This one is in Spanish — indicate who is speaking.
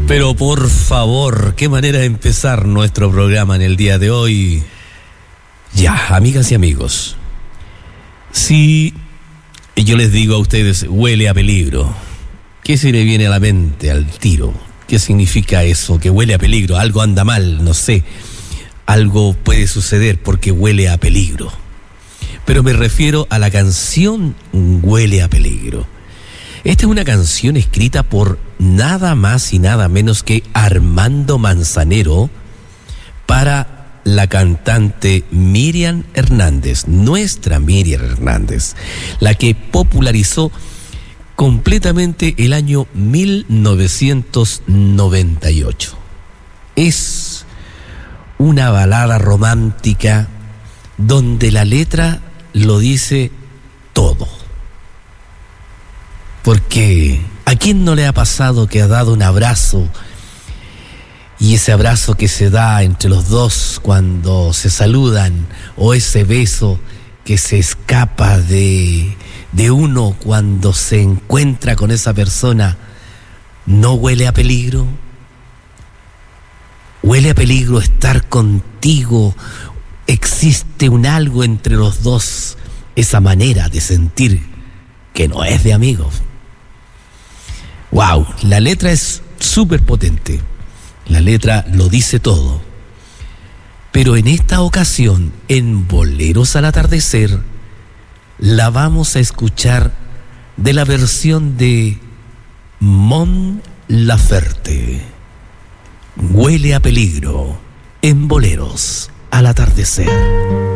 Speaker 1: Pero por favor, qué manera de empezar nuestro programa en el día de hoy. Ya, amigas y amigos, si yo les digo a ustedes, huele a peligro, ¿qué se le viene a la mente al tiro? ¿Qué significa eso? Que huele a peligro, algo anda mal, no sé, algo puede suceder porque huele a peligro. Pero me refiero a la canción Huele a Peligro. Esta es una canción escrita por nada más y nada menos que Armando Manzanero para la cantante Miriam Hernández, nuestra Miriam Hernández, la que popularizó completamente el año 1998. Es una balada romántica donde la letra lo dice todo. Porque ¿a quién no le ha pasado que ha dado un abrazo y ese abrazo que se da entre los dos cuando se saludan, o ese beso que se escapa de uno cuando se encuentra con esa persona, no huele a peligro? Huele a peligro estar contigo. Existe un algo entre los dos, esa manera de sentir que no es de amigos. Wow, la letra es súper potente, la letra lo dice todo. Pero en esta ocasión, en Boleros al Atardecer, la vamos a escuchar de la versión de Mon Laferte. Huele a peligro en Boleros al Atardecer.